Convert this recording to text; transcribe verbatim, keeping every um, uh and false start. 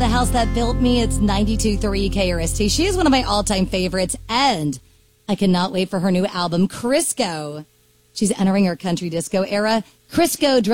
The House That Built Me. It's ninety-two point three K R S T. She is one of my all-time favorites, and I cannot wait for her new album, Crisco. She's entering her country disco era. Crisco